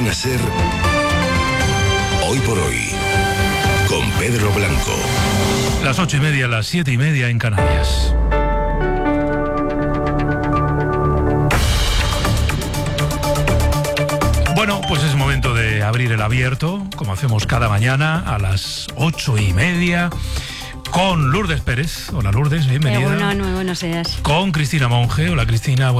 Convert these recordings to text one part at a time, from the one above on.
Cadena SER, Hoy por Hoy, con Pedro Blanco. Las 8:30, las 7:30 en Canarias. Bueno, pues es momento de abrir el abierto, como hacemos cada mañana a las 8:30, con Lourdes Pérez. Hola Lourdes, bienvenida. Muy buenos días. Con Cristina Monge. Hola Cristina,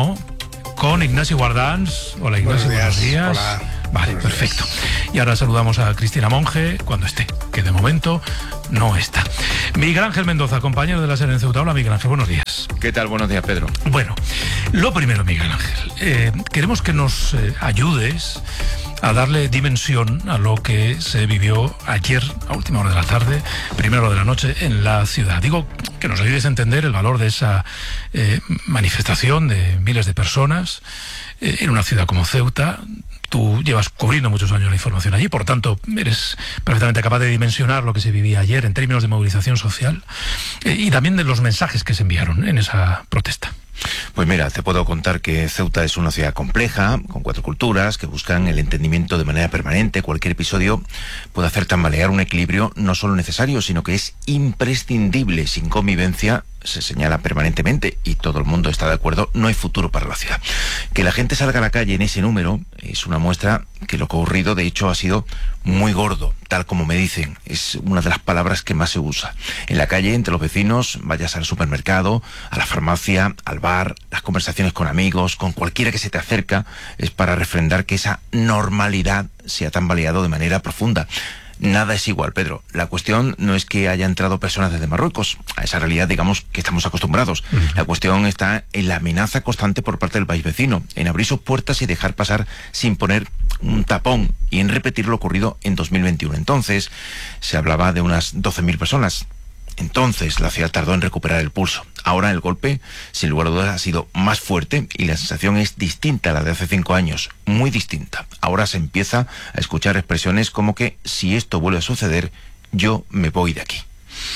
con Ignacio Guardans. Hola Ignacio, buenos días. Hola. Vale, buenos perfecto. Días. Y ahora saludamos a Cristina Monge cuando esté, que de momento no está. Miguel Ángel Mendoza, compañero de la SER en Ceuta. Hola Miguel Ángel, buenos días. ¿Qué tal? Buenos días, Pedro. Bueno, lo primero, Miguel Ángel, queremos que nos ayudes a darle dimensión a lo que se vivió ayer a última hora de la tarde, primera hora de la noche en la ciudad. Digo, que nos ayudes a entender el valor de esa manifestación de miles de personas en una ciudad como Ceuta. Tú llevas cubriendo muchos años la información allí, por tanto, eres perfectamente capaz de dimensionar lo que se vivía ayer en términos de movilización social y también de los mensajes que se enviaron en esa protesta. Pues mira, te puedo contar que Ceuta es una ciudad compleja, con 4 culturas que buscan el entendimiento de manera permanente. Cualquier episodio puede hacer tambalear un equilibrio no solo necesario, sino que es imprescindible. Sin convivencia, se señala permanentemente y todo el mundo está de acuerdo, no hay futuro para la ciudad. Que la gente salga a la calle en ese número es una muestra que lo que ha ocurrido de hecho ha sido muy gordo, tal como me dicen, es una de las palabras que más se usa. En la calle, entre los vecinos, vayas al supermercado, a la farmacia, al bar, las conversaciones con amigos, con cualquiera que se te acerca, es para refrendar que esa normalidad se ha tambaleado de manera profunda. Nada es igual, Pedro. La cuestión no es que haya entrado personas desde Marruecos. A esa realidad, digamos, que estamos acostumbrados. La cuestión está en la amenaza constante por parte del país vecino, en abrir sus puertas y dejar pasar sin poner un tapón y en repetir lo ocurrido en 2021. Entonces, se hablaba de unas 12.000 personas. Entonces, la ciudad tardó en recuperar el pulso. Ahora el golpe, sin lugar a dudas, ha sido más fuerte y la sensación es distinta a la de hace 5 años, muy distinta. Ahora se empieza a escuchar expresiones como que si esto vuelve a suceder, yo me voy de aquí.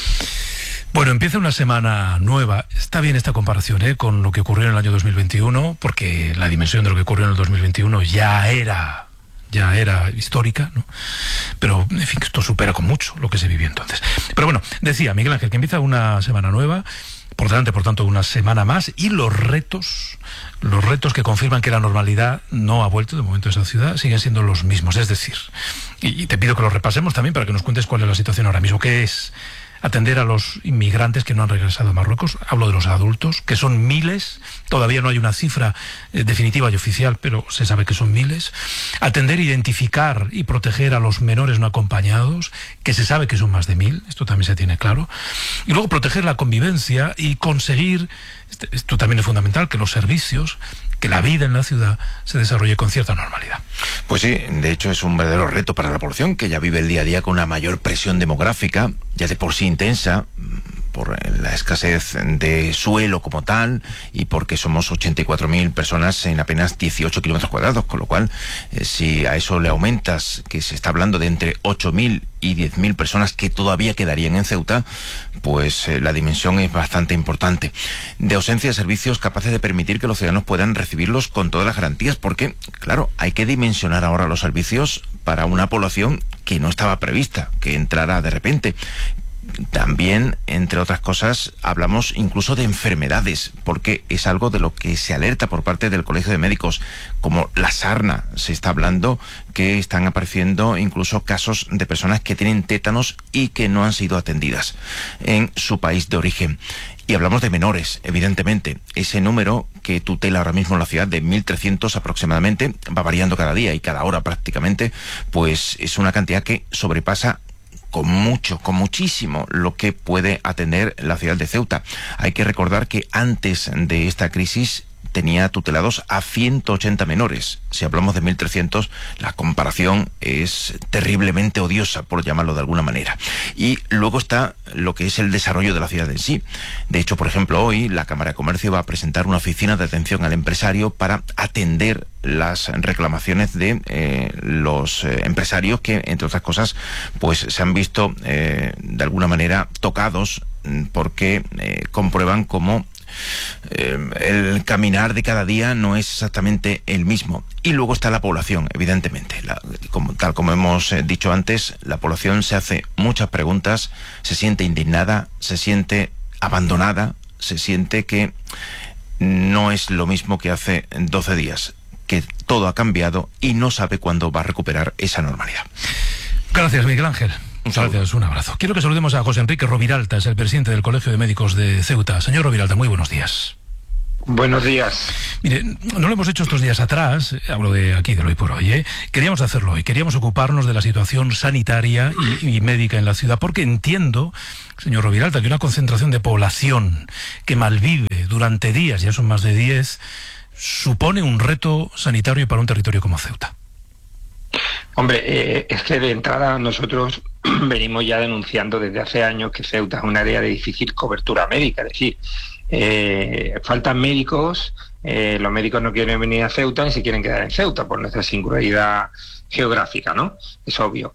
Bueno, empieza una semana nueva. Está bien esta comparación con lo que ocurrió en el año 2021, porque la dimensión de lo que ocurrió en el 2021 ya era histórica, ¿no? Pero, en fin, esto supera con mucho lo que se vivió entonces. Pero bueno, decía Miguel Ángel que empieza una semana nueva, por delante, por tanto, una semana más, y los retos que confirman que la normalidad no ha vuelto de momento a esa ciudad siguen siendo los mismos. Es decir, y te pido que los repasemos también para que nos cuentes cuál es la situación ahora mismo, que es atender a los inmigrantes que no han regresado a Marruecos. Hablo de los adultos, que son miles. Todavía no hay una cifra definitiva y oficial, pero se sabe que son miles. Atender, identificar y proteger a los menores no acompañados, que se sabe que son más de 1.000. Esto también se tiene claro. Y luego proteger la convivencia y conseguir, esto también es fundamental, que los servicios, que la vida en la ciudad se desarrolle con cierta normalidad. Pues sí, de hecho es un verdadero reto para la población, que ya vive el día a día con una mayor presión demográfica, ya de por sí intensa, por la escasez de suelo como tal y porque somos 84.000 personas en apenas 18 kilómetros cuadrados, con lo cual si a eso le aumentas que se está hablando de entre 8.000 y 10.000 personas que todavía quedarían en Ceuta, pues la dimensión es bastante importante. De ausencia de servicios capaces de permitir que los ciudadanos puedan recibirlos con todas las garantías, porque, claro, hay que dimensionar ahora los servicios para una población que no estaba prevista, que entrara de repente. También, entre otras cosas, hablamos incluso de enfermedades, porque es algo de lo que se alerta por parte del Colegio de Médicos, como la sarna. Se está hablando que están apareciendo incluso casos de personas que tienen tétanos y que no han sido atendidas en su país de origen. Y hablamos de menores, evidentemente. Ese número que tutela ahora mismo en la ciudad de 1.300 aproximadamente, va variando cada día y cada hora prácticamente, pues es una cantidad que sobrepasa con muchísimo lo que puede atender la ciudad de Ceuta. Hay que recordar que antes de esta crisis tenía tutelados a 180 menores. Si hablamos de 1.300, la comparación es terriblemente odiosa, por llamarlo de alguna manera. Y luego está lo que es el desarrollo de la ciudad en sí. De hecho, por ejemplo, hoy la Cámara de Comercio va a presentar una oficina de atención al empresario para atender las reclamaciones de los empresarios que, entre otras cosas, pues se han visto de alguna manera tocados porque comprueban cómo el caminar de cada día no es exactamente el mismo. Y luego está la población, evidentemente. Tal como hemos dicho antes, la población se hace muchas preguntas, se siente indignada, se siente abandonada, se siente que no es lo mismo que hace 12 días, que todo ha cambiado y no sabe cuándo va a recuperar esa normalidad. Gracias, Miguel Ángel. Gracias, un abrazo. Quiero que saludemos a José Enrique Roviralta, es el presidente del Colegio de Médicos de Ceuta. Señor Roviralta, muy buenos días. Buenos días. Mire, no lo hemos hecho estos días atrás, hablo de aquí, de hoy por hoy, ¿eh? Queríamos hacerlo hoy, queríamos ocuparnos de la situación sanitaria y médica en la ciudad, porque entiendo, señor Roviralta, que una concentración de población que malvive durante días, ya son más de 10, supone un reto sanitario para un territorio como Ceuta. Hombre, es que de entrada nosotros venimos ya denunciando desde hace años que Ceuta es un área de difícil cobertura médica, es decir, faltan médicos, los médicos no quieren venir a Ceuta ni se quieren quedar en Ceuta por nuestra singularidad geográfica, ¿no? Es obvio.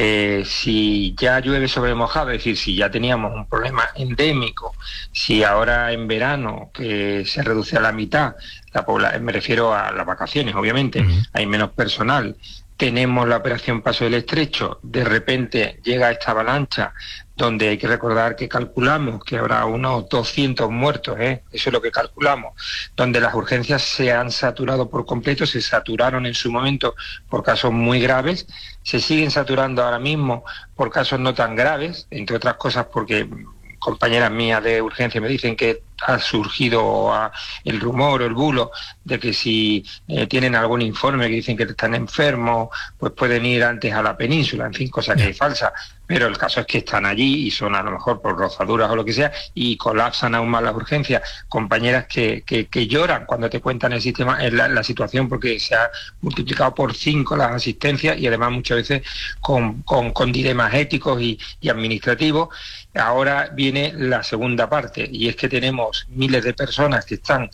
Si ya llueve sobre mojado, es decir, si ya teníamos un problema endémico, si ahora en verano que se reduce a la mitad, me refiero a las vacaciones, obviamente, hay menos personal, tenemos la operación Paso del Estrecho, de repente llega esta avalancha donde hay que recordar que calculamos que habrá unos 200 muertos, eso es lo que calculamos, donde las urgencias se han saturado por completo, se saturaron en su momento por casos muy graves, se siguen saturando ahora mismo por casos no tan graves, entre otras cosas porque compañeras mías de urgencia me dicen que ha surgido el rumor o el bulo de que si tienen algún informe que dicen que están enfermos, pues pueden ir antes a la península, en fin, cosa que es falsa. Pero el caso es que están allí y son a lo mejor por rozaduras o lo que sea y colapsan aún más las urgencias. Compañeras que lloran cuando te cuentan el sistema, la situación, porque se ha multiplicado por 5 las asistencias y además muchas veces con dilemas éticos y administrativos. Ahora viene la segunda parte y es que tenemos miles de personas que están,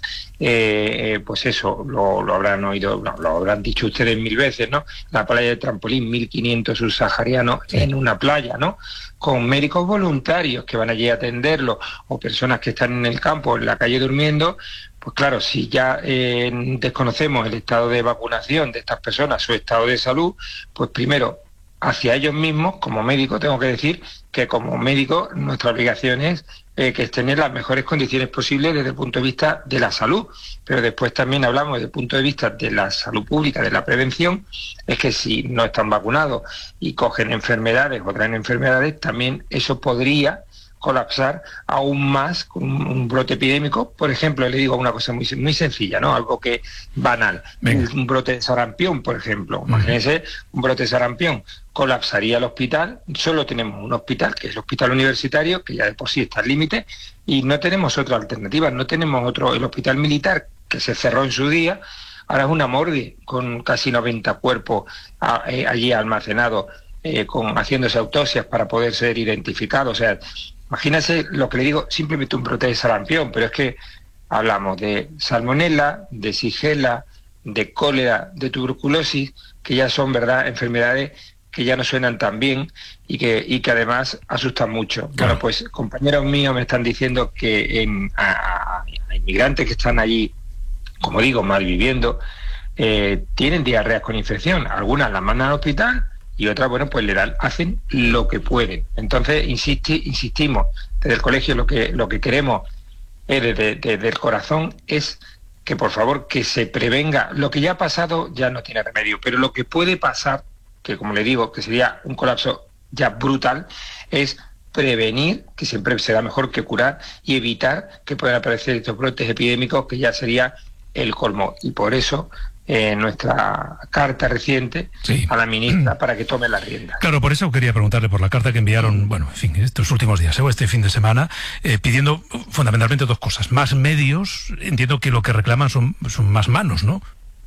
pues eso, lo habrán oído, lo habrán dicho ustedes 1000 veces, ¿no? La playa de Trampolín, 1500 subsaharianos en una playa, ¿no? Con médicos voluntarios que van allí a atenderlo, o personas que están en el campo, en la calle durmiendo. Pues claro, si ya desconocemos el estado de vacunación de estas personas, su estado de salud, pues primero, hacia ellos mismos, como médico, tengo que decir que como médico nuestra obligación es que es tener las mejores condiciones posibles desde el punto de vista de la salud, pero después también hablamos desde el punto de vista de la salud pública, de la prevención, es que si no están vacunados y cogen enfermedades o traen enfermedades, también eso podría colapsar aún más con un brote epidémico. Por ejemplo, le digo una cosa muy sencilla, ¿no? Algo que banal. Un brote de sarampión, por ejemplo. Imagínense, un brote de sarampión colapsaría el hospital. Solo tenemos un hospital, que es el hospital universitario, que ya de por sí está al límite, y no tenemos otra alternativa. No tenemos otro. El hospital militar, que se cerró en su día, ahora es una morgue con casi 90 cuerpos allí almacenados, haciéndose autopsias para poder ser identificados. O sea, imagínense lo que le digo, simplemente un brote de sarampión, pero es que hablamos de salmonela, de shigella, de cólera, de tuberculosis, que ya son, ¿verdad?, enfermedades que ya no suenan tan bien y que además asustan mucho. Claro. Bueno, pues compañeros míos me están diciendo que a inmigrantes que están allí, como digo, malviviendo, tienen diarreas con infección. Algunas las mandan al hospital y otras, bueno, pues hacen lo que pueden. Entonces, insistimos, desde el colegio lo que queremos desde el corazón es que, por favor, que se prevenga. Lo que ya ha pasado ya no tiene remedio, pero lo que puede pasar, que como le digo, que sería un colapso ya brutal, es prevenir, que siempre será mejor que curar, y evitar que puedan aparecer estos brotes epidémicos, que ya sería el colmo. Y por eso nuestra carta reciente a la ministra para que tome las riendas. Claro, por eso quería preguntarle por la carta que enviaron, bueno, en fin, estos últimos días o este fin de semana, pidiendo fundamentalmente 2 cosas. Más medios, entiendo que lo que reclaman son más manos, ¿no?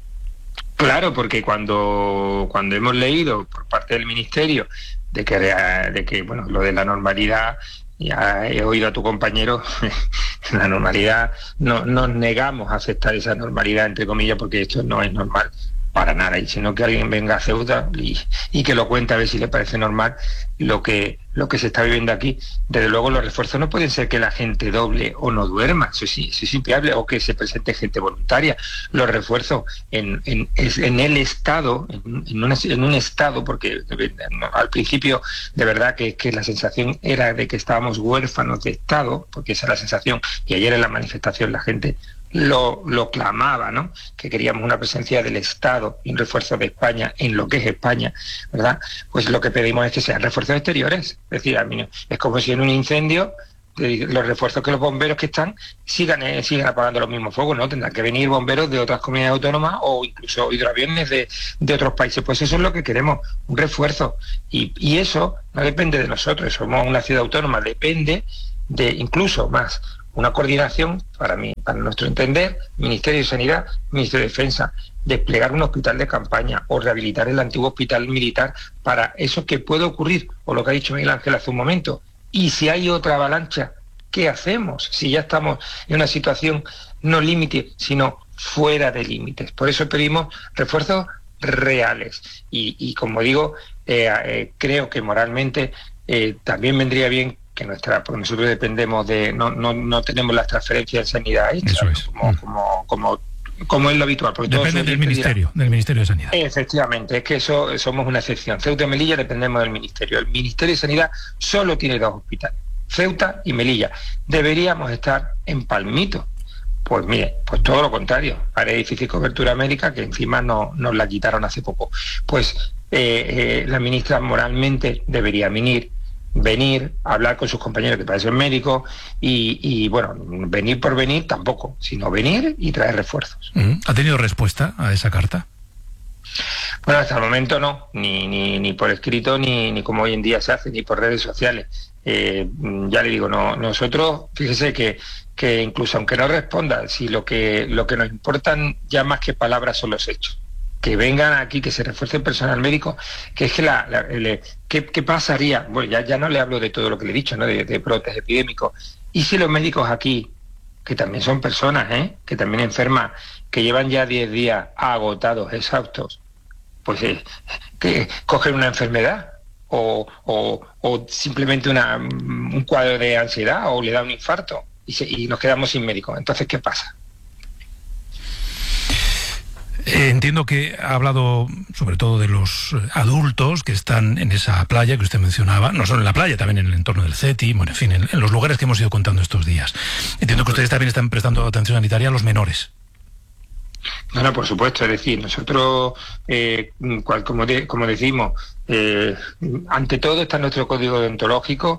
Claro, porque cuando hemos leído por parte del Ministerio de que bueno, lo de la normalidad, ya he oído a tu compañero, la normalidad, no nos negamos a aceptar esa normalidad, entre comillas, porque esto no es normal. para nada, y sino que alguien venga a Ceuta y que lo cuente a ver si le parece normal lo que se está viviendo aquí. Desde luego los refuerzos no pueden ser que la gente doble o no duerma, eso es inviable, o que se presente gente voluntaria. Los refuerzos en el Estado, en un Estado, porque al principio de verdad que la sensación era de que estábamos huérfanos de Estado, porque esa es la sensación, y ayer en la manifestación la gente lo clamaba, ¿no? Que queríamos una presencia del Estado y un refuerzo de España en lo que es España, ¿verdad? Pues lo que pedimos es que sean refuerzos exteriores. Es decir, a mí es como si en un incendio los refuerzos que los bomberos que están sigan apagando los mismos fuegos, ¿no? Tendrán que venir bomberos de otras comunidades autónomas o incluso hidroaviones de otros países. Pues eso es lo que queremos, un refuerzo. Y eso no depende de nosotros, somos una ciudad autónoma, depende de incluso más una coordinación, para nuestro entender, Ministerio de Sanidad, Ministerio de Defensa, desplegar un hospital de campaña o rehabilitar el antiguo hospital militar para eso que puede ocurrir, o lo que ha dicho Miguel Ángel hace un momento. Y si hay otra avalancha, ¿qué hacemos? Si ya estamos en una situación no límite, sino fuera de límites. Por eso pedimos refuerzos reales. Y como digo, creo que moralmente también vendría bien que porque nosotros dependemos no tenemos las transferencias de sanidad hechas, como es lo habitual. Porque depende del Ministerio de Sanidad. Efectivamente, es que eso somos una excepción. Ceuta y Melilla dependemos del Ministerio. El Ministerio de Sanidad solo tiene 2 hospitales, Ceuta y Melilla. Deberíamos estar en Palmito. Pues mire, pues todo lo contrario, área de difícil cobertura médica, que encima nos la quitaron hace poco. Pues la ministra moralmente debería venir a hablar con sus compañeros que parecen médicos y bueno, venir por venir tampoco, sino venir y traer refuerzos. ¿Ha tenido respuesta a esa carta? Bueno, hasta el momento no, ni por escrito, ni como hoy en día se hace, ni por redes sociales. Ya le digo, nosotros, fíjese que incluso aunque no responda, si lo que nos importan ya más que palabras son los hechos. Que vengan aquí, que se refuerce el personal médico, que es que ¿qué pasaría? Bueno, ya no le hablo de todo lo que le he dicho, ¿no? De brotes epidémicos. ¿Y si los médicos aquí, que también son personas, que también enferman, que llevan ya 10 días agotados, exhaustos, pues que cogen una enfermedad o simplemente un cuadro de ansiedad o le da un infarto y nos quedamos sin médicos? Entonces, ¿qué pasa? Entiendo que ha hablado sobre todo de los adultos que están en esa playa que usted mencionaba, no solo en la playa, también en el entorno del CETI, bueno, en fin, en los lugares que hemos ido contando estos días. Entiendo que ustedes también están prestando atención sanitaria a los menores. No, por supuesto, es decir, nosotros, como decimos, ante todo está nuestro código deontológico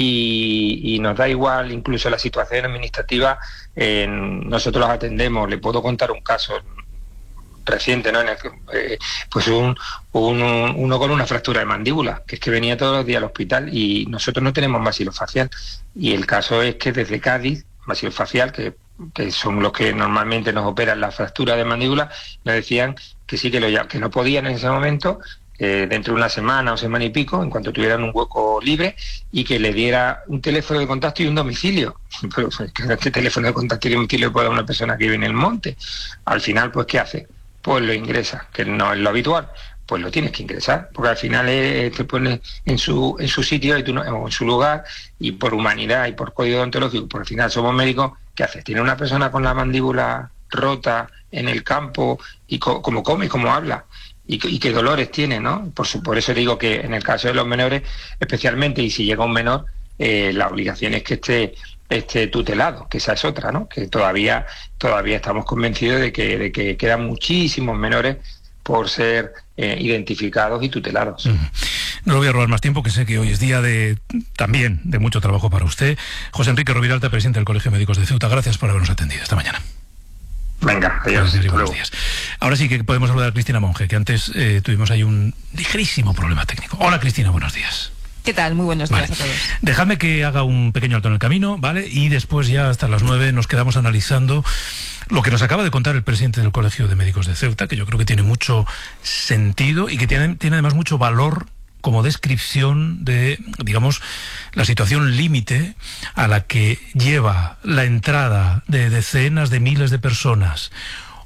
y nos da igual incluso la situación administrativa, nosotros los atendemos. Le puedo contar un caso reciente, ¿no? Pues uno con una fractura de mandíbula, que es que venía todos los días al hospital y nosotros no tenemos maxilofacial. Y el caso es que desde Cádiz, maxilofacial, que son los que normalmente nos operan la fractura de mandíbula, nos decían que sí, que no podían en ese momento, dentro de una semana o semana y pico, en cuanto tuvieran un hueco libre, y que le diera un teléfono de contacto y un domicilio. Pero ¿qué teléfono de contacto y domicilio puede dar una persona que vive en el monte? Al final, pues, ¿qué hace? Pues lo ingresa, que no es lo habitual, pues lo tienes que ingresar, porque al final te pones en su sitio y o en su lugar, y por humanidad y por código deontológico, porque al final somos médicos. ¿Qué haces? Tiene una persona con la mandíbula rota en el campo y cómo come, cómo habla y qué dolores tiene, ¿no? Por eso digo que en el caso de los menores especialmente, y si llega un menor, la obligación es que esté tutelado, que esa es otra, ¿no? Que todavía estamos convencidos de que quedan muchísimos menores por ser identificados y tutelados. No le voy a robar más tiempo, que sé que hoy es día también de mucho trabajo para usted. José Enrique Roviralta, presidente del Colegio de Médicos de Ceuta, gracias por habernos atendido esta mañana. Venga, adiós. Buenos días. Ahora sí que podemos hablar de Cristina Monge, que antes tuvimos ahí un ligerísimo problema técnico. Hola, Cristina, buenos días. ¿Qué tal? Muy buenos días a todos. Dejadme que haga un pequeño alto en el camino, ¿vale? Y después ya hasta las 9 nos quedamos analizando lo que nos acaba de contar el presidente del Colegio de Médicos de Ceuta, que yo creo que tiene mucho sentido y que tiene además mucho valor como descripción de, digamos, la situación límite a la que lleva la entrada de decenas de miles de personas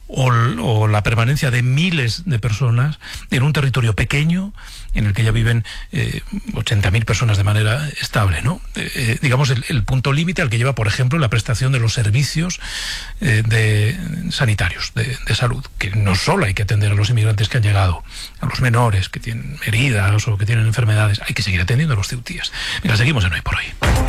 o la permanencia de miles de personas en un territorio pequeño en el que ya viven 80.000 personas de manera estable, ¿no? Digamos, el punto límite al que lleva, por ejemplo, la prestación de los servicios sanitarios, de salud, que no solo hay que atender a los inmigrantes que han llegado, a los menores que tienen heridas o que tienen enfermedades, hay que seguir atendiendo a los ceutíes. Mira, seguimos en Hoy por Hoy.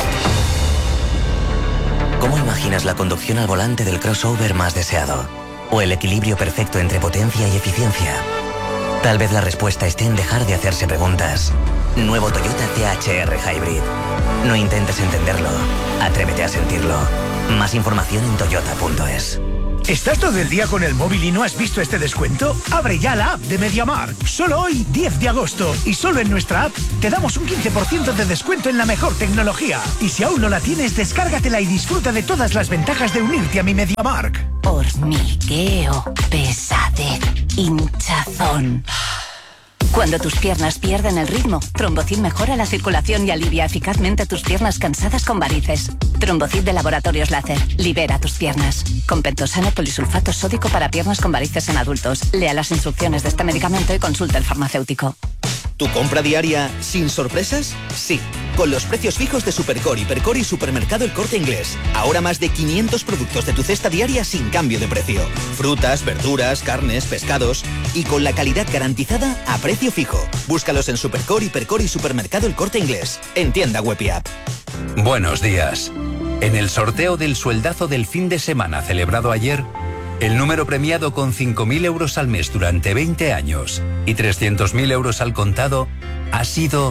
¿Cómo imaginas la conducción al volante del crossover más deseado? ¿O el equilibrio perfecto entre potencia y eficiencia? Tal vez la respuesta esté en dejar de hacerse preguntas. Nuevo Toyota THR Hybrid. No intentes entenderlo, atrévete a sentirlo. Más información en toyota.es. ¿Estás todo el día con el móvil y no has visto este descuento? Abre ya la app de MediaMarkt. Solo hoy, 10 de agosto. Y solo en nuestra app te damos un 15% de descuento en la mejor tecnología. Y si aún no la tienes, descárgatela y disfruta de todas las ventajas de unirte a mi MediaMarkt. Hormigueo, pesadez, hinchazón. Cuando tus piernas pierden el ritmo, Trombocid mejora la circulación y alivia eficazmente tus piernas cansadas con varices. Trombocid de Laboratorios Láser. Libera tus piernas. Con pentosano polisulfato sódico para piernas con varices en adultos. Lea las instrucciones de este medicamento y consulta al farmacéutico. ¿Tu compra diaria sin sorpresas? Sí, con los precios fijos de Supercore, Hipercore y Supermercado El Corte Inglés. Ahora más de 500 productos de tu cesta diaria sin cambio de precio. Frutas, verduras, carnes, pescados y con la calidad garantizada a precio fijo. Búscalos en Supercore, Hipercore y Supermercado El Corte Inglés. En tienda web y app. Buenos días. En el sorteo del sueldazo del fin de semana celebrado ayer, el número premiado con 5.000 euros al mes durante 20 años y 300.000 euros al contado ha sido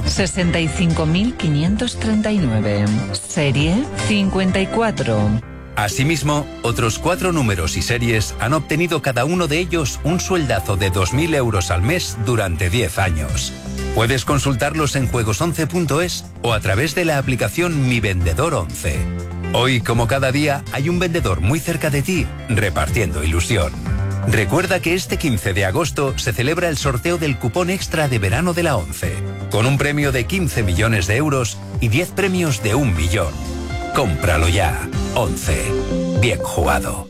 65.539, serie 54. Asimismo, otros 4 números y series han obtenido cada uno de ellos un sueldazo de 2.000 euros al mes durante 10 años. Puedes consultarlos en juegos11.es o a través de la aplicación Mi Vendedor 11. Hoy, como cada día, hay un vendedor muy cerca de ti repartiendo ilusión. Recuerda que este 15 de agosto se celebra el sorteo del cupón extra de verano de la 11, con un premio de 15 millones de euros y 10 premios de 1 millón. Cómpralo ya. 11. Bien jugado.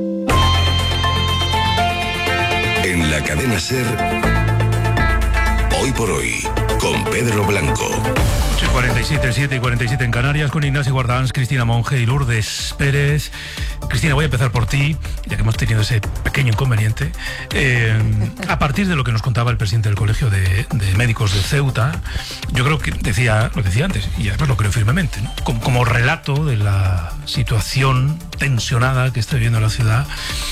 En la cadena SER, Hoy por Hoy, con Pedro Blanco. 47, 7 y 47 en Canarias, con Ignacio Guardans, Cristina Monge y Lourdes Pérez. Cristina, voy a empezar por ti, ya que hemos tenido ese pequeño inconveniente. A partir de lo que nos contaba el presidente del Colegio de Médicos de Ceuta, yo creo que decía lo que decía antes, y además lo creo firmemente, ¿no? Como relato de la situación tensionada que está viviendo la ciudad,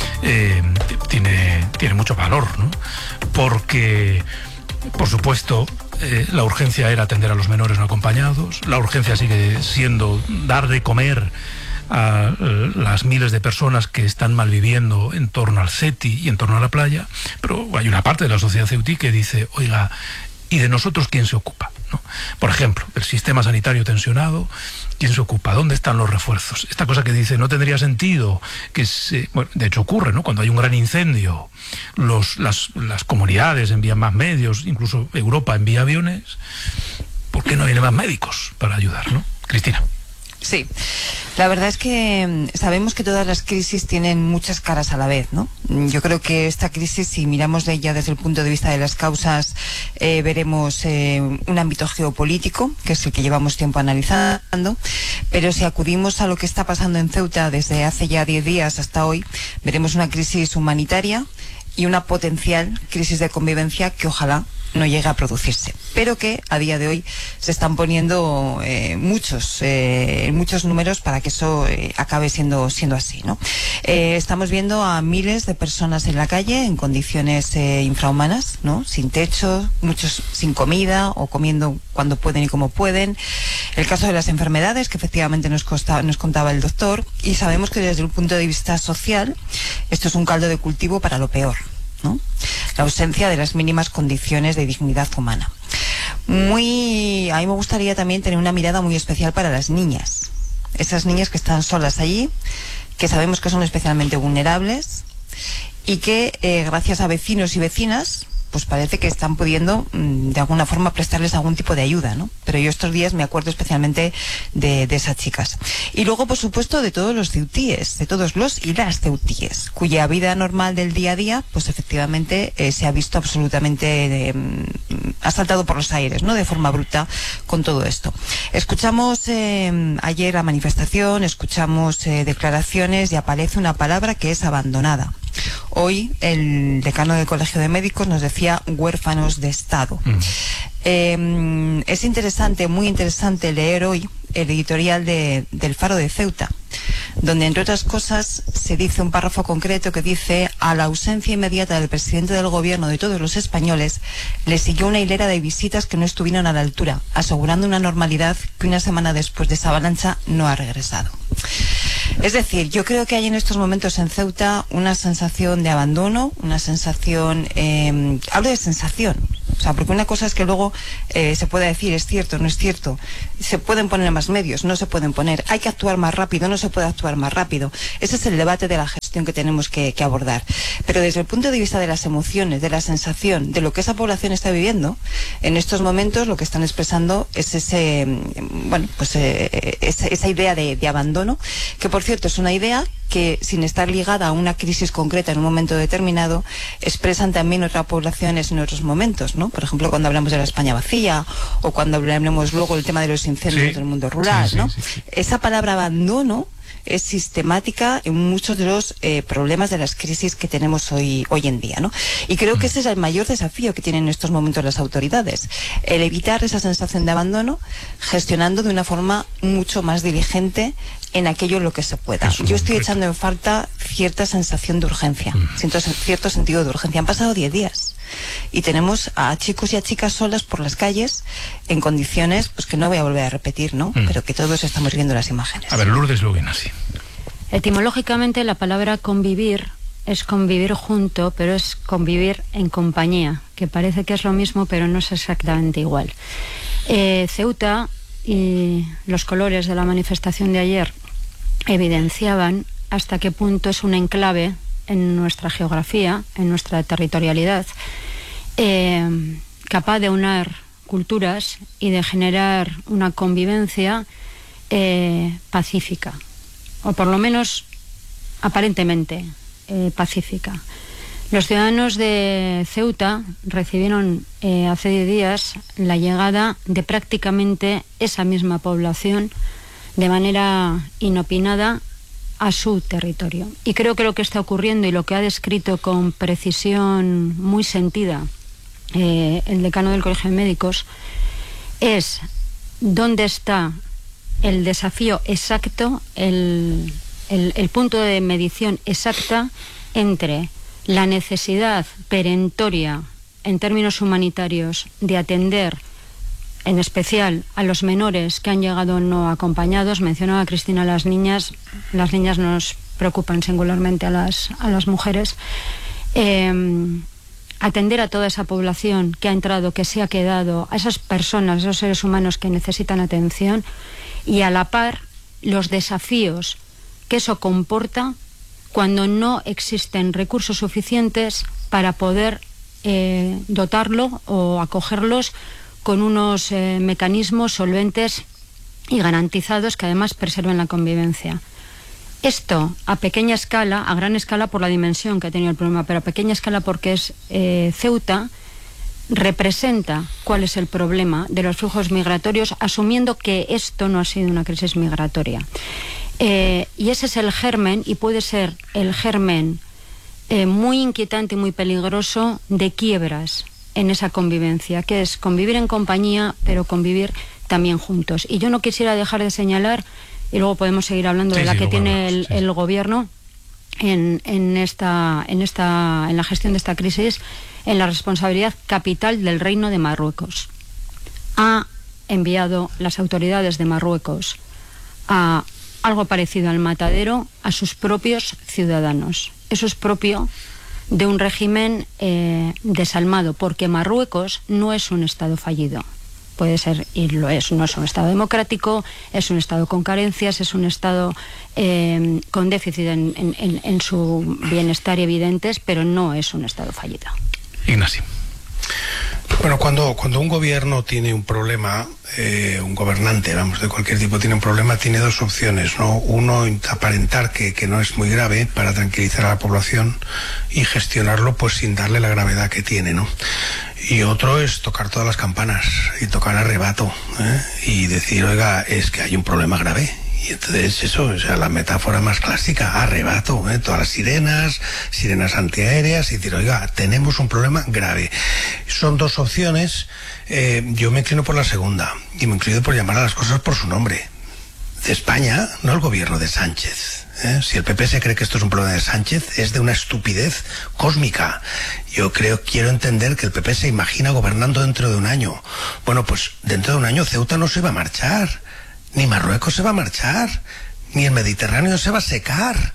tiene mucho valor, ¿no? Porque, por supuesto, la urgencia era atender a los menores no acompañados, la urgencia sigue siendo dar de comer a las miles de personas que están malviviendo en torno al CETI y en torno a la playa, pero hay una parte de la sociedad ceutí que dice, oiga, ¿y de nosotros quién se ocupa? ¿No? Por ejemplo, del sistema sanitario tensionado, ¿quién se ocupa? ¿Dónde están los refuerzos? Esta cosa que dice, no tendría sentido que bueno, de hecho ocurre, ¿no? Cuando hay un gran incendio, las comunidades envían más medios, incluso Europa envía aviones. ¿Por qué no vienen más médicos para ayudar, no? Cristina. Sí, la verdad es que sabemos que todas las crisis tienen muchas caras a la vez, ¿no? Yo creo que esta crisis, si miramos de ella desde el punto de vista de las causas, veremos un ámbito geopolítico, que es el que llevamos tiempo analizando, pero si acudimos a lo que está pasando en Ceuta desde hace ya 10 días hasta hoy, veremos una crisis humanitaria y una potencial crisis de convivencia que ojalá no llega a producirse, pero que a día de hoy se están poniendo muchos números para que eso acabe siendo así, ¿no? Estamos viendo a miles de personas en la calle en condiciones infrahumanas, ¿no? Sin techo, muchos sin comida o comiendo cuando pueden y como pueden. El caso de las enfermedades, que efectivamente nos contaba el doctor, y sabemos que desde el punto de vista social esto es un caldo de cultivo para lo peor, ¿no? La ausencia de las mínimas condiciones de dignidad humana. A mí me gustaría también tener una mirada muy especial para las niñas. Esas niñas que están solas allí, que sabemos que son especialmente vulnerables y que gracias a vecinos y vecinas pues parece que están pudiendo de alguna forma prestarles algún tipo de ayuda, ¿no? Pero yo estos días me acuerdo especialmente de esas chicas. Y luego, por supuesto, de todos los ceutíes, de todos los y las ceutíes, cuya vida normal del día a día, pues efectivamente se ha visto absolutamente ha saltado por los aires, ¿no? De forma bruta con todo esto. Escuchamos ayer la manifestación, escuchamos declaraciones y aparece una palabra que es abandonada. Hoy el decano del Colegio de Médicos nos decía huérfanos de Estado. Es interesante, muy interesante leer hoy el editorial del Faro de Ceuta, donde entre otras cosas se dice un párrafo concreto que dice: a la ausencia inmediata del presidente del gobierno de todos los españoles le siguió una hilera de visitas que no estuvieron a la altura, asegurando una normalidad que una semana después de esa avalancha no ha regresado. Es decir, yo creo que hay en estos momentos en Ceuta una sensación de abandono, una sensación, hablo de sensación, o sea, porque una cosa es que luego se pueda decir es cierto, no es cierto, se pueden poner más medios, no se pueden poner, hay que actuar más rápido, no se puede actuar más rápido. Ese es el debate de la gestión que tenemos que abordar. Pero desde el punto de vista de las emociones, de la sensación, de lo que esa población está viviendo, en estos momentos lo que están expresando es ese, bueno, pues esa idea de abandono, que por cierto es una idea que, sin estar ligada a una crisis concreta en un momento determinado, expresan también otras poblaciones en otros momentos, ¿no? Por ejemplo, cuando hablamos de la España vacía, o cuando hablemos luego del tema de los incendios del mundo rural, ¿no? Sí. Esa palabra abandono es sistemática en muchos de los problemas de las crisis que tenemos hoy en día, ¿no? Y creo que ese es el mayor desafío que tienen en estos momentos las autoridades, el evitar esa sensación de abandono, gestionando de una forma mucho más diligente en aquello en lo que se pueda. Yo estoy echando en falta cierta sensación de urgencia, cierto sentido de urgencia. Han pasado 10 días y tenemos a chicos y a chicas solas por las calles en condiciones, pues que no voy a volver a repetir, ¿no? Pero que todos estamos viendo las imágenes. A ver, Lourdes Luguina, sí. Etimológicamente la palabra convivir es convivir junto, pero es convivir en compañía, que parece que es lo mismo, pero no es exactamente igual. Ceuta y los colores de la manifestación de ayer evidenciaban hasta qué punto es un enclave en nuestra geografía, en nuestra territorialidad, capaz de unar culturas y de generar una convivencia pacífica, o por lo menos aparentemente pacífica. Los ciudadanos de Ceuta recibieron hace 10 días la llegada de prácticamente esa misma población de manera inopinada a su territorio. Y creo que lo que está ocurriendo y lo que ha descrito con precisión muy sentida el decano del Colegio de Médicos es dónde está el desafío exacto, el punto de medición exacta entre la necesidad perentoria en términos humanitarios de atender en especial a los menores que han llegado no acompañados. Mencionaba Cristina a las niñas nos preocupan singularmente a las mujeres. Atender a toda esa población que ha entrado, que se ha quedado, a esas personas, esos seres humanos que necesitan atención, y a la par los desafíos que eso comporta cuando no existen recursos suficientes para poder dotarlo o acogerlos con unos mecanismos solventes y garantizados que además preserven la convivencia. Esto a pequeña escala, a gran escala por la dimensión que ha tenido el problema, pero a pequeña escala porque es Ceuta, representa cuál es el problema de los flujos migratorios, asumiendo que esto no ha sido una crisis migratoria. Y ese es el germen, y puede ser el germen muy inquietante y muy peligroso de quiebras en esa convivencia, que es convivir en compañía, pero convivir también juntos. Y yo no quisiera dejar de señalar, y luego podemos seguir hablando de la que tiene el gobierno en la gestión de esta crisis, en la responsabilidad capital del Reino de Marruecos. Ha enviado las autoridades de Marruecos a algo parecido al matadero a sus propios ciudadanos. Eso es propio de un régimen desalmado, porque Marruecos no es un Estado fallido. Puede ser, y lo es, no es un Estado democrático, es un Estado con carencias, es un Estado con déficit en su bienestar evidentes, pero no es un Estado fallido. Ignacio. Bueno, cuando un gobierno tiene un problema, un gobernante, vamos, de cualquier tipo tiene un problema, tiene dos opciones, ¿no? Uno, aparentar que no es muy grave para tranquilizar a la población y gestionarlo pues sin darle la gravedad que tiene, ¿no? Y otro es tocar todas las campanas y tocar a rebato, y decir, oiga, es que hay un problema grave. Y entonces eso, o sea, la metáfora más clásica, arrebato, todas las sirenas antiaéreas, y decir, oiga, tenemos un problema grave. Son dos opciones, yo me inclino por la segunda, y me inclino por llamar a las cosas por su nombre. De España, no el gobierno de Sánchez. Si el PP se cree que esto es un problema de Sánchez, es de una estupidez cósmica. Quiero entender que el PP se imagina gobernando dentro de un año. Bueno, pues dentro de un año Ceuta no se va a marchar. Ni Marruecos se va a marchar, ni el Mediterráneo se va a secar.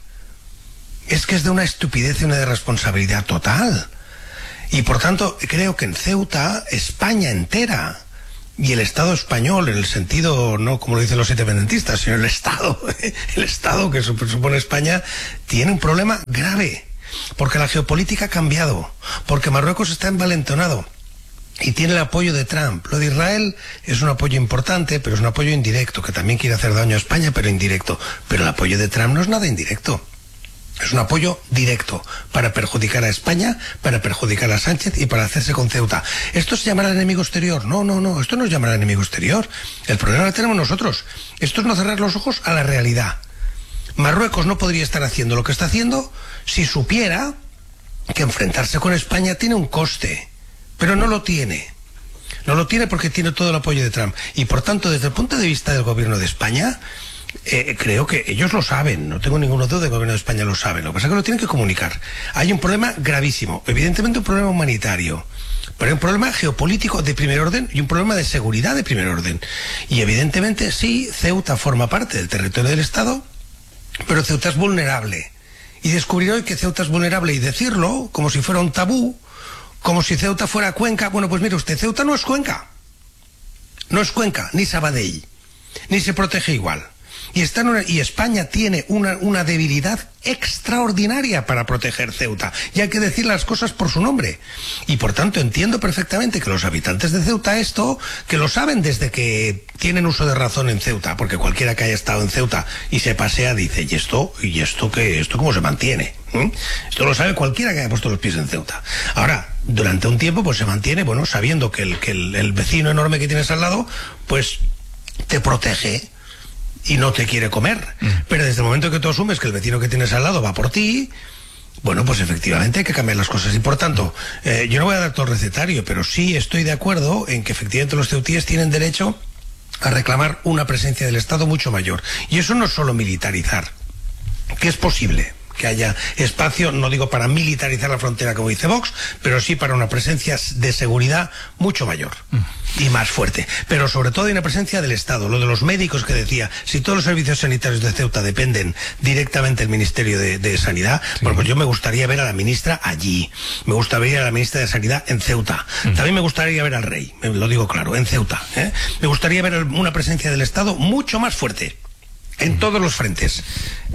Es que es de una estupidez y una irresponsabilidad total. Y por tanto, creo que en Ceuta, España entera, y el Estado español, en el sentido, no como lo dicen los independentistas, sino el Estado que supone España, tiene un problema grave. Porque la geopolítica ha cambiado, porque Marruecos está envalentonado. Y tiene el apoyo de Trump. Lo de Israel es un apoyo importante, pero es un apoyo indirecto, que también quiere hacer daño a España, pero indirecto. Pero el apoyo de Trump no es nada indirecto. Es un apoyo directo para perjudicar a España, para perjudicar a Sánchez y para hacerse con Ceuta. ¿Esto es llamar al enemigo exterior? No, esto no es llamar al enemigo exterior. El problema lo tenemos nosotros. Esto es no cerrar los ojos a la realidad. Marruecos no podría estar haciendo lo que está haciendo si supiera que enfrentarse con España tiene un coste. Pero no lo tiene. No lo tiene porque tiene todo el apoyo de Trump. Y por tanto, desde el punto de vista del gobierno de España, creo que ellos lo saben. No tengo ninguna duda de que el gobierno de España lo sabe. Lo que pasa es que lo tienen que comunicar. Hay un problema gravísimo. Evidentemente un problema humanitario. Pero hay un problema geopolítico de primer orden y un problema de seguridad de primer orden. Y evidentemente sí, Ceuta forma parte del territorio del Estado, pero Ceuta es vulnerable. Y descubrir hoy que Ceuta es vulnerable y decirlo como si fuera un tabú, como si Ceuta fuera Cuenca. Bueno, pues mire usted, Ceuta no es Cuenca. No es Cuenca, ni Sabadell. Ni se protege igual. Y España tiene una debilidad extraordinaria para proteger Ceuta. Y hay que decir las cosas por su nombre. Y por tanto entiendo perfectamente que los habitantes de Ceuta que lo saben desde que tienen uso de razón en Ceuta, porque cualquiera que haya estado en Ceuta y se pasea dice, ¿y esto cómo se mantiene? Esto lo sabe cualquiera que haya puesto los pies en Ceuta. Ahora, durante un tiempo pues se mantiene, bueno, sabiendo que el vecino enorme que tienes al lado, pues te protege y no te quiere comer. Pero desde el momento que tú asumes que el vecino que tienes al lado va por ti, bueno, pues efectivamente hay que cambiar las cosas. Y por tanto, yo no voy a dar todo el recetario, pero sí estoy de acuerdo en que efectivamente los ceutíes tienen derecho a reclamar una presencia del Estado mucho mayor. Y eso no es solo militarizar, que es posible que haya espacio, no digo para militarizar la frontera como dice Vox, pero sí para una presencia de seguridad mucho mayor y más fuerte. Pero sobre todo hay una presencia del Estado, lo de los médicos que decía, si todos los servicios sanitarios de Ceuta dependen directamente del Ministerio de Sanidad, bueno, pues yo me gustaría ver a la ministra allí, me gustaría ver a la ministra de Sanidad en Ceuta, también me gustaría ver al rey, lo digo claro, en Ceuta, me gustaría ver una presencia del Estado mucho más fuerte. En todos los frentes,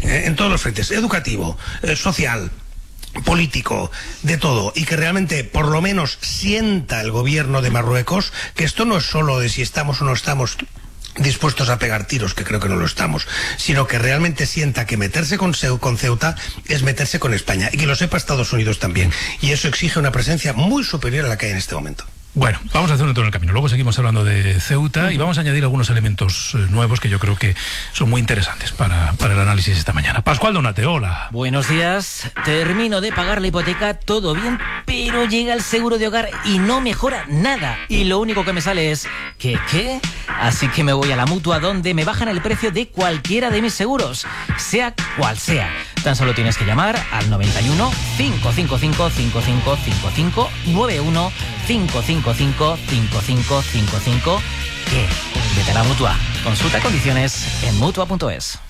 educativo, social, político, de todo, y que realmente por lo menos sienta el gobierno de Marruecos que esto no es solo de si estamos o no estamos dispuestos a pegar tiros, que creo que no lo estamos, sino que realmente sienta que meterse con Ceuta es meterse con España, y que lo sepa Estados Unidos también, y eso exige una presencia muy superior a la que hay en este momento. Bueno, vamos a hacer un tour en el camino. Luego seguimos hablando de Ceuta y vamos a añadir algunos elementos nuevos que yo creo que son muy interesantes para el análisis esta mañana. Pascual Donate, hola. Buenos días. Termino de pagar la hipoteca, todo bien, pero llega el seguro de hogar y no mejora nada. Y lo único que me sale es ¿qué? Así que me voy a la Mutua, donde me bajan el precio de cualquiera de mis seguros, sea cual sea. Tan solo tienes que llamar al 91 555 5555 91 555 5555. ¿Qué? Vete a la Mutua. Consulta condiciones en Mutua.es.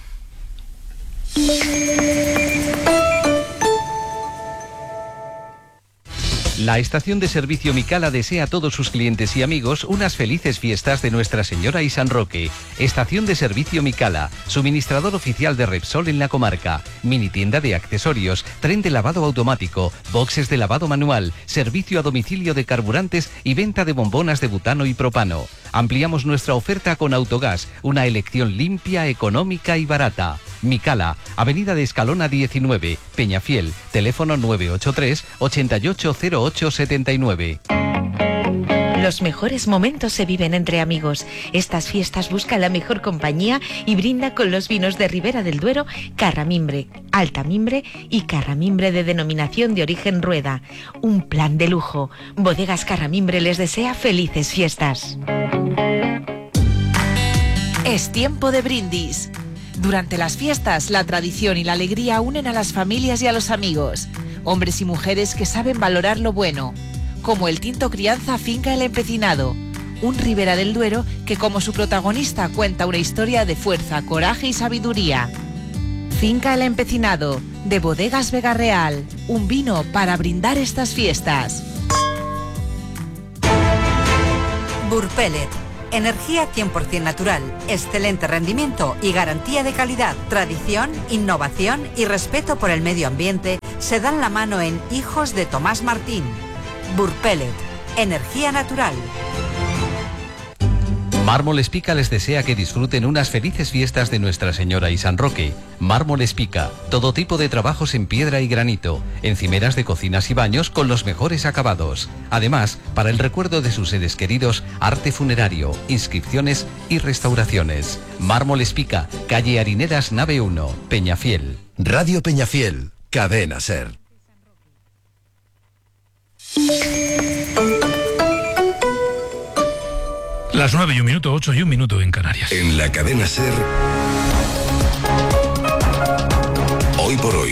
La estación de servicio Micala desea a todos sus clientes y amigos unas felices fiestas de Nuestra Señora y San Roque. Estación de servicio Micala, suministrador oficial de Repsol en la comarca, mini tienda de accesorios, tren de lavado automático, boxes de lavado manual, servicio a domicilio de carburantes y venta de bombonas de butano y propano. Ampliamos nuestra oferta con Autogás, una elección limpia, económica y barata. Micala, Avenida de Escalona 19, Peñafiel, teléfono 983 880879. Los mejores momentos se viven entre amigos. Estas fiestas buscan la mejor compañía y brinda con los vinos de Ribera del Duero, Carramimbre, Altamimbre y Carramimbre de denominación de origen Rueda. Un plan de lujo. Bodegas Carramimbre les desea felices fiestas. Es tiempo de brindis. Durante las fiestas, la tradición y la alegría unen a las familias y a los amigos. Hombres y mujeres que saben valorar lo bueno, como el Tinto Crianza Finca El Empecinado, un Ribera del Duero que como su protagonista cuenta una historia de fuerza, coraje y sabiduría. Finca El Empecinado, de Bodegas Vega Real, un vino para brindar estas fiestas. Burpellet. Energía 100% natural, excelente rendimiento y garantía de calidad. Tradición, innovación y respeto por el medio ambiente se dan la mano en Hijos de Tomás Martín. Burpellet, energía natural. Mármol Espica les desea que disfruten unas felices fiestas de Nuestra Señora y San Roque. Mármol Espica, todo tipo de trabajos en piedra y granito, encimeras de cocinas y baños con los mejores acabados. Además, para el recuerdo de sus seres queridos, arte funerario, inscripciones y restauraciones. Mármol Espica, calle Harineras, nave 1, Peñafiel. Radio Peñafiel, Cadena Ser. Las 9 y 1 minuto, 8 y 1 minuto en Canarias. En la Cadena Ser, Hoy por Hoy,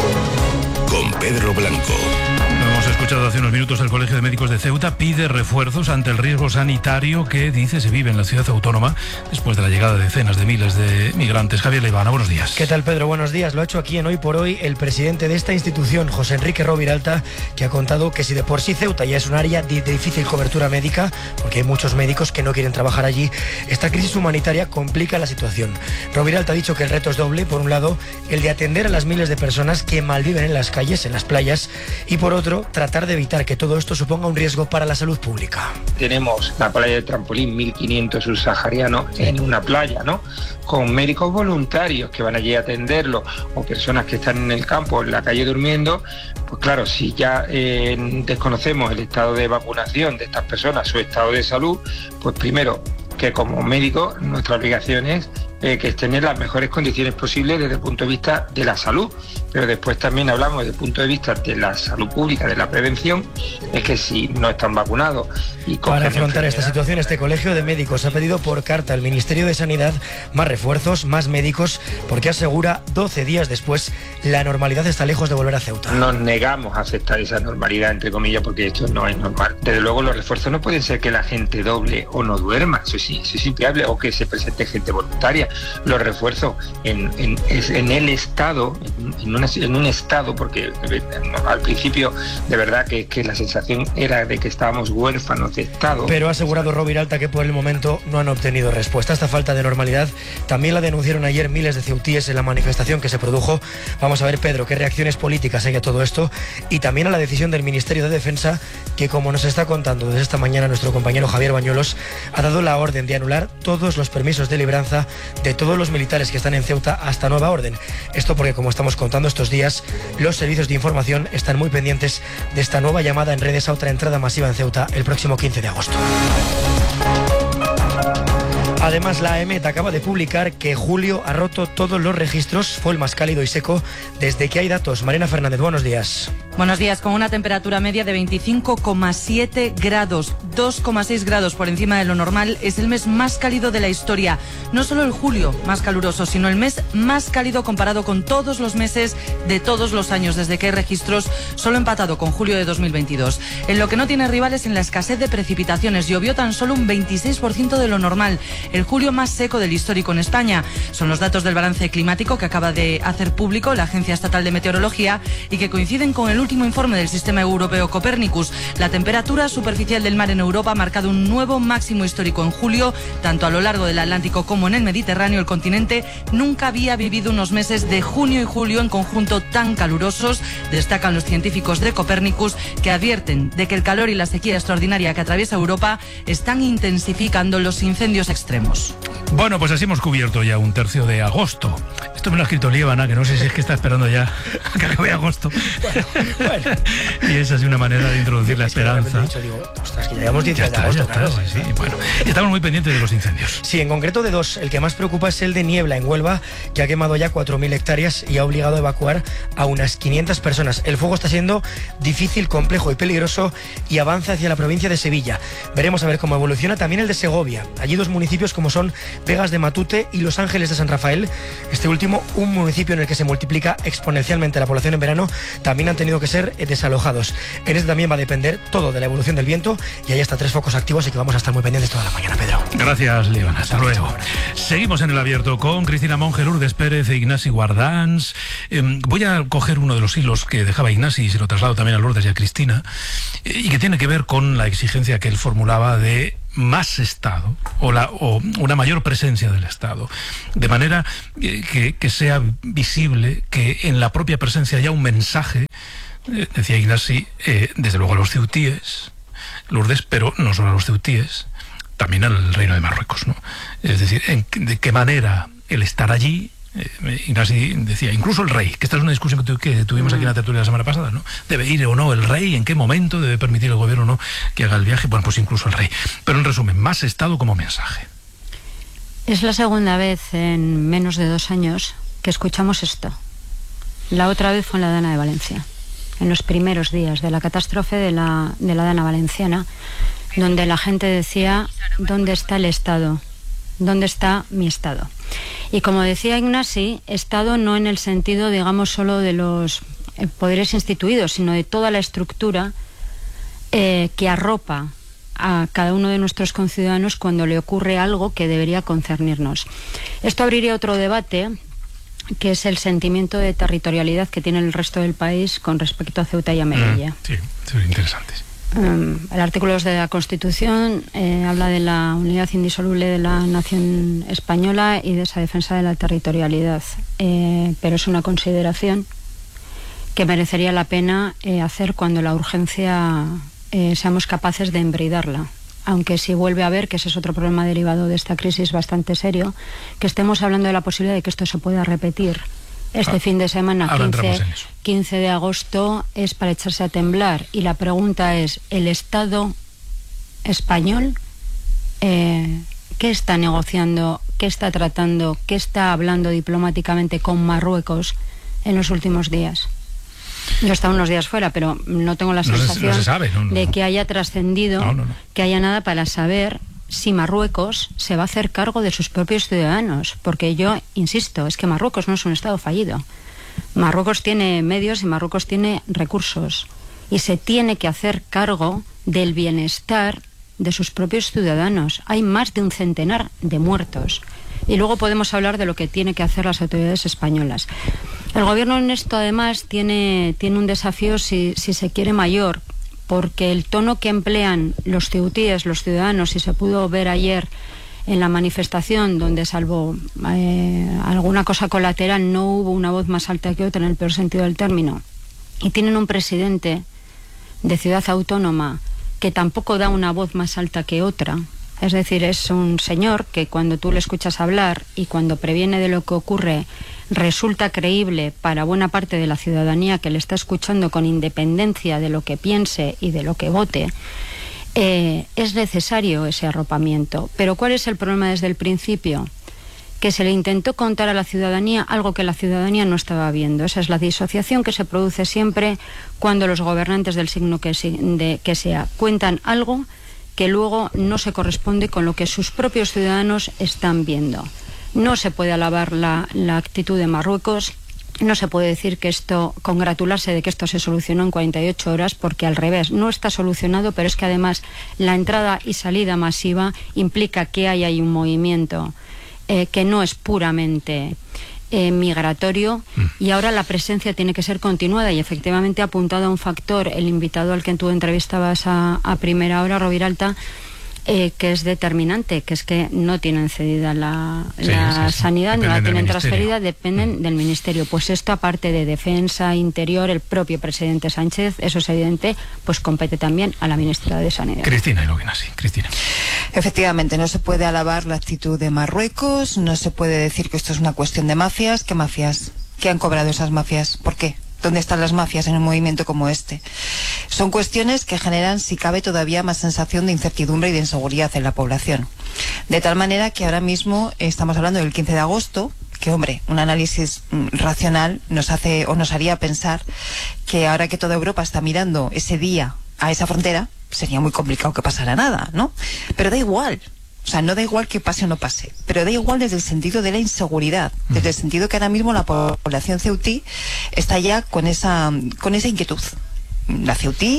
con Pedro Blanco. Lo hemos escuchado hace unos minutos. El Colegio de Médicos de Ceuta pide refuerzos ante el riesgo sanitario que, dice, se vive en la ciudad autónoma después de la llegada de decenas de miles de migrantes. Javier Leivana, buenos días. ¿Qué tal, Pedro? Buenos días. Lo ha hecho aquí en Hoy por Hoy el presidente de esta institución, José Enrique Roviralta, que ha contado que si de por sí Ceuta ya es un área de difícil cobertura médica, porque hay muchos médicos que no quieren trabajar allí, esta crisis humanitaria complica la situación. Roviralta ha dicho que el reto es doble. Por un lado, el de atender a las miles de personas que malviven en las calles, en las playas, y por otro, tratar de evitar que todo esto suponga un riesgo para la salud pública. Tenemos la playa de Trampolín, 1.500 subsaharianos en una playa, ¿no? Con médicos voluntarios que van allí a atenderlo, o personas que están en el campo, en la calle durmiendo. Pues claro, si ya desconocemos el estado de vacunación de estas personas, su estado de salud, pues primero, que como médicos nuestra obligación es que estén en las mejores condiciones posibles desde el punto de vista de la salud, pero después también hablamos desde el punto de vista de la salud pública, de la prevención, es que si no están vacunados y para afrontar esta situación, este Colegio de Médicos ha pedido por carta al Ministerio de Sanidad más refuerzos, más médicos, porque asegura 12 días después la normalidad está lejos de volver a Ceuta. Nos negamos a aceptar esa normalidad, entre comillas, porque esto no es normal. Desde luego los refuerzos no pueden ser que la gente doble o no duerma, eso es inviable, o que se presente gente voluntaria. Los refuerzos en el Estado, en un Estado, porque al principio de verdad que la sensación era de que estábamos huérfanos de Estado. Pero ha asegurado Roviralta que por el momento no han obtenido respuesta. Esta falta de normalidad también la denunciaron ayer miles de ceutíes en la manifestación que se produjo. Vamos a ver, Pedro, qué reacciones políticas hay a todo esto, y también a la decisión del Ministerio de Defensa, que, como nos está contando desde esta mañana nuestro compañero Javier Bañuelos, ha dado la orden de anular todos los permisos de libranza de todos los militares que están en Ceuta hasta nueva orden. Esto porque, como estamos contando estos días, los servicios de información están muy pendientes de esta nueva llamada en redes a otra entrada masiva en Ceuta el próximo 15 de agosto. Además, la AEMET acaba de publicar que julio ha roto todos los registros, fue el más cálido y seco desde que hay datos. Marina Fernández, buenos días. Buenos días, con una temperatura media de 25,7 grados, 2,6 grados por encima de lo normal, es el mes más cálido de la historia. No solo el julio más caluroso, sino el mes más cálido comparado con todos los meses de todos los años, desde que hay registros, solo empatado con julio de 2022. En lo que no tiene rivales en la escasez de precipitaciones, llovió tan solo un 26% de lo normal. el julio más seco del histórico en España. Son los datos del balance climático que acaba de hacer público la Agencia Estatal de Meteorología y que coinciden con el último informe del Sistema Europeo Copernicus. La temperatura superficial del mar en Europa ha marcado un nuevo máximo histórico en julio, tanto a lo largo del Atlántico como en el Mediterráneo. El continente nunca había vivido unos meses de junio y julio en conjunto tan calurosos. Destacan los científicos de Copernicus, que advierten de que el calor y la sequía extraordinaria que atraviesa Europa están intensificando los incendios extremos. Bueno, pues así hemos cubierto ya un tercio de agosto. Esto me lo ha escrito Líbana, que no sé si es que está esperando ya a que acabe agosto. Bueno. Y es así una manera de introducir la esperanza. Ostras, que ya llevamos 10 días de agosto. Sí. Bueno, estamos muy pendientes de los incendios. Sí, en concreto de dos. El que más preocupa es el de Niebla, en Huelva, que ha quemado ya 4.000 hectáreas y ha obligado a evacuar a unas 500 personas. El fuego está siendo difícil, complejo y peligroso y avanza hacia la provincia de Sevilla. Veremos a ver cómo evoluciona también el de Segovia. Allí dos municipios como son Vegas de Matute y Los Ángeles de San Rafael. Este último, un municipio en el que se multiplica exponencialmente la población en verano, también han tenido que ser desalojados. En este también va a depender todo de la evolución del viento y ahí hasta 3 focos activos y que vamos a estar muy pendientes toda la mañana, Pedro. Gracias, Líbana. Hasta luego. Seguimos en El Abierto con Cristina Monge, Lourdes Pérez e Ignasi Guardans. Voy a coger uno de los hilos que dejaba Ignasi y se lo traslado también a Lourdes y a Cristina, y que tiene que ver con la exigencia que él formulaba de más Estado o una mayor presencia del Estado, de manera que sea visible que en la propia presencia haya un mensaje, decía Ignasi, desde luego a los ceutíes, Lourdes, pero no solo a los ceutíes, también al Reino de Marruecos, ¿no? Es decir, de qué manera el estar allí. Ignasi decía, incluso el rey, que esta es una discusión que tuvimos aquí en la tertulia la semana pasada, ¿no? ¿Debe ir o no el rey? ¿En qué momento debe permitir el gobierno o no que haga el viaje? Bueno, pues incluso el rey. Pero en resumen, más Estado como mensaje. Es la segunda vez en menos de 2 años que escuchamos esto. La otra vez fue en la Dana de Valencia, en los primeros días de la catástrofe de la Dana valenciana, donde la gente decía, ¿dónde está el Estado? ¿Dónde está mi Estado? Y como decía Ignasi, Estado no en el sentido, digamos, solo de los poderes instituidos, sino de toda la estructura que arropa a cada uno de nuestros conciudadanos cuando le ocurre algo que debería concernirnos. Esto abriría otro debate, que es el sentimiento de territorialidad que tiene el resto del país con respecto a Ceuta y a Melilla. Sí, es interesante. El artículo 2 de la Constitución habla de la unidad indisoluble de la nación española y de esa defensa de la territorialidad, pero es una consideración que merecería la pena hacer cuando la urgencia seamos capaces de embridarla. Aunque si vuelve a haber, que ese es otro problema derivado de esta crisis bastante serio, que estemos hablando de la posibilidad de que esto se pueda repetir. Este fin de semana, 15 de agosto, es para echarse a temblar. Y la pregunta es, ¿el Estado español qué está negociando, qué está tratando, qué está hablando diplomáticamente con Marruecos en los últimos días? Yo he estado unos días fuera, pero no tengo la sensación de que haya trascendido, que haya nada para saber si Marruecos se va a hacer cargo de sus propios ciudadanos, porque yo insisto, es que Marruecos no es un Estado fallido. Marruecos tiene medios y Marruecos tiene recursos y se tiene que hacer cargo del bienestar de sus propios ciudadanos. Hay más de 100 de muertos y luego podemos hablar de lo que tiene que hacer las autoridades españolas. El gobierno en esto además tiene un desafío, si se quiere, mayor, porque el tono que emplean los ceutíes, los ciudadanos, y se pudo ver ayer en la manifestación, donde salvo alguna cosa colateral no hubo una voz más alta que otra en el peor sentido del término, y tienen un presidente de ciudad autónoma que tampoco da una voz más alta que otra. Es decir, es un señor que cuando tú le escuchas hablar y cuando previene de lo que ocurre resulta creíble para buena parte de la ciudadanía que le está escuchando, con independencia de lo que piense y de lo que vote. Es necesario ese arropamiento. Pero ¿cuál es el problema desde el principio? Que se le intentó contar a la ciudadanía algo que la ciudadanía no estaba viendo. Esa es la disociación que se produce siempre cuando los gobernantes del signo que sea cuentan algo que luego no se corresponde con lo que sus propios ciudadanos están viendo. No se puede alabar la actitud de Marruecos, no se puede decir que esto, congratularse de que esto se solucionó en 48 horas, porque al revés, no está solucionado, pero es que además la entrada y salida masiva implica que hay un movimiento que no es puramente migratorio, y ahora la presencia tiene que ser continuada, y efectivamente ha apuntado a un factor el invitado al que tú entrevistabas a primera hora, Roviralta, que es determinante, que es que no tienen cedida la sanidad, dependen, no la tienen transferida, dependen del Ministerio. Pues esto, aparte de Defensa, Interior, el propio presidente Sánchez, eso es evidente, pues compete también a la ministra de Sanidad. Cristina Iloguinasi. Cristina. Efectivamente, no se puede alabar la actitud de Marruecos, no se puede decir que esto es una cuestión de mafias. ¿Qué mafias? ¿Qué han cobrado esas mafias? ¿Por qué? ¿Dónde están las mafias en un movimiento como este? Son cuestiones que generan, si cabe, todavía más sensación de incertidumbre y de inseguridad en la población. De tal manera que ahora mismo estamos hablando del 15 de agosto, que, hombre, un análisis racional nos hace o nos haría pensar que ahora que toda Europa está mirando ese día a esa frontera, sería muy complicado que pasara nada, ¿no? Pero da igual. O sea, no da igual que pase o no pase, pero da igual desde el sentido de la inseguridad, desde el sentido que ahora mismo la población ceutí está ya con esa inquietud. La ceutí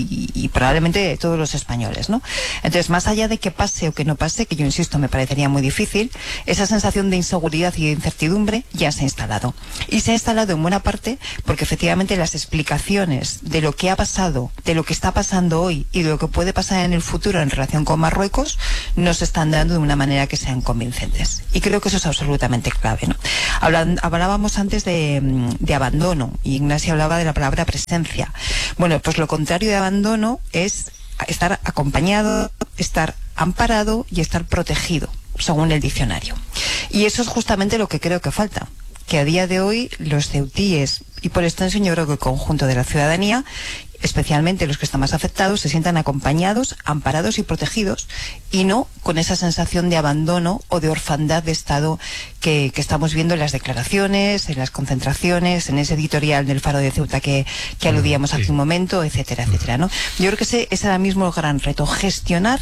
y probablemente todos los españoles, ¿no? Entonces, más allá de que pase o que no pase, que yo insisto, me parecería muy difícil, esa sensación de inseguridad y de incertidumbre ya se ha instalado. Y se ha instalado en buena parte porque efectivamente las explicaciones de lo que ha pasado, de lo que está pasando hoy y de lo que puede pasar en el futuro en relación con Marruecos, no se están dando de una manera que sean convincentes. Y creo que eso es absolutamente clave, ¿no? Hablábamos antes de abandono, y Ignacio hablaba de la palabra presencia. Bueno, pues lo contrario de abandono es estar acompañado, estar amparado y estar protegido, según el diccionario. Y eso es justamente lo que creo que falta, que a día de hoy los ceutíes, y por extensión yo creo que el conjunto de la ciudadanía, especialmente los que están más afectados, se sientan acompañados, amparados y protegidos, y no con esa sensación de abandono o de orfandad de Estado que estamos viendo en las declaraciones, en las concentraciones, en ese editorial del Faro de Ceuta que aludíamos hace un momento, etcétera, etcétera, ¿no? Yo creo que ese es ahora mismo el gran reto, gestionar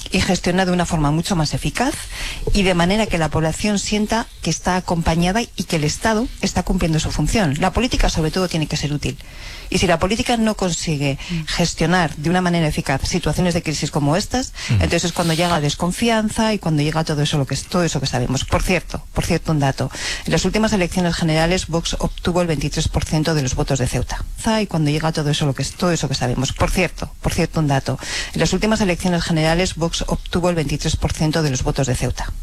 de una forma mucho más eficaz y de manera que la población sienta que está acompañada y que el Estado está cumpliendo su función. La política, sobre todo, tiene que ser útil. Y si la política no consigue gestionar de una manera eficaz situaciones de crisis como estas, entonces es cuando llega la desconfianza y cuando llega todo eso que sabemos. Por cierto, un dato. En las últimas elecciones generales, Vox obtuvo el 23% de los votos de Ceuta. Y cuando llega todo eso que sabemos. Por cierto, un dato. En las últimas elecciones generales, Vox obtuvo el 23% de los votos de Ceuta.